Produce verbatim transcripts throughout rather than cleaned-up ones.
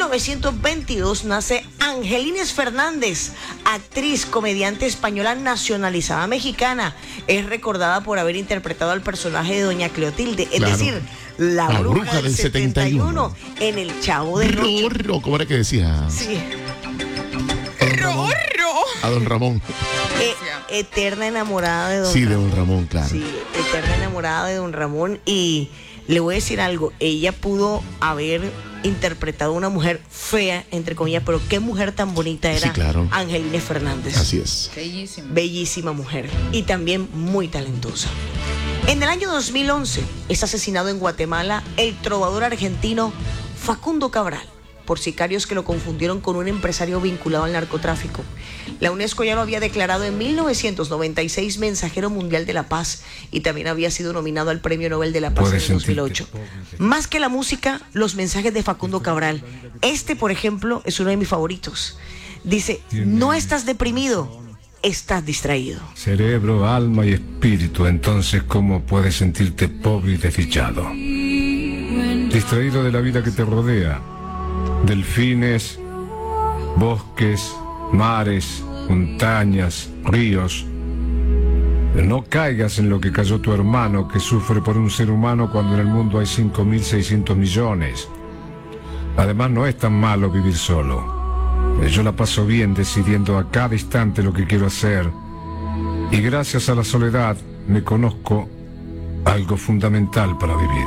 novecientos veintidós nace Angelines Fernández, actriz, comediante española nacionalizada mexicana. Es recordada por haber interpretado al personaje de Doña Cleotilde, es Claro. decir, la, La bruja, bruja del del setenta y uno, setenta en El Chavo del Ocho. Rorro, ¿cómo era que decía? Sí. Ramón. A don Ramón. Eh, eterna enamorada de don Sí, de Ramón. don Ramón, claro. Sí, eterna enamorada de don Ramón. Y le voy a decir algo, ella pudo haber interpretado a una mujer fea, entre comillas, pero qué mujer tan bonita era. Sí, claro. Angelines Fernández. Así es. Bellísimo. Bellísima mujer y también muy talentosa. En el año dos mil once es asesinado en Guatemala el trovador argentino Facundo Cabral por sicarios que lo confundieron con un empresario vinculado al narcotráfico. La UNESCO ya lo había declarado en mil novecientos noventa y seis mensajero mundial de la paz y también había sido nominado al Premio Nobel de la Paz en el dos mil ocho. Más que la música, los mensajes de Facundo Cabral. Este, por ejemplo, es uno de mis favoritos. Dice, no estás deprimido, estás distraído. Cerebro, alma y espíritu, entonces ¿cómo puedes sentirte pobre y desdichado? Distraído de la vida que te rodea. Delfines, bosques, mares, montañas, ríos. No caigas en lo que cayó tu hermano, que sufre por un ser humano cuando en el mundo hay cinco mil seiscientos millones. Además, no es tan malo vivir solo. Yo la paso bien decidiendo a cada instante lo que quiero hacer. Y gracias a la soledad me conozco algo fundamental para vivir.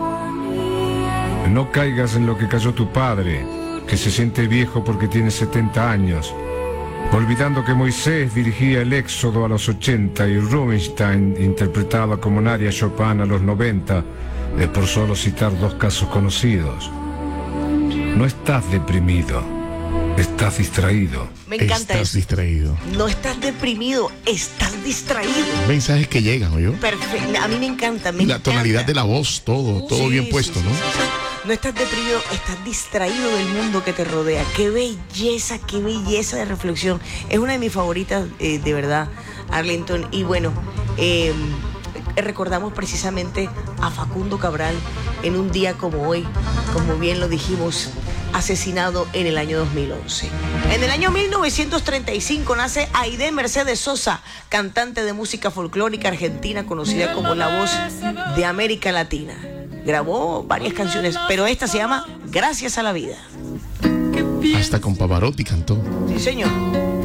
No caigas en lo que cayó tu padre, que se siente viejo porque tiene setenta años, olvidando que Moisés dirigía el Éxodo a los ochenta y Rubinstein interpretaba como Nadia Chopin a los noventa, eh, por solo citar dos casos conocidos. No estás deprimido, estás distraído. Me encanta Estás eso. distraído. No estás deprimido, estás distraído. Mensajes que llegan, ¿oyó? Perfecto. A mí me encanta. Me La encanta. tonalidad de la voz, todo, todo Sí, bien sí, puesto, sí, ¿no? sí, sí. No estás deprimido, estás distraído del mundo que te rodea. Qué belleza, qué belleza de reflexión. Es una de mis favoritas, eh, de verdad, Arlington. Y bueno, eh, recordamos precisamente a Facundo Cabral en un día como hoy, como bien lo dijimos, asesinado en el año dos mil once. En el año mil novecientos treinta y cinco nace Aide Mercedes Sosa, cantante de música folclórica argentina, conocida como la voz de América Latina. Grabó varias canciones, pero esta se llama Gracias a la Vida. Hasta con Pavarotti cantó. Sí, señor.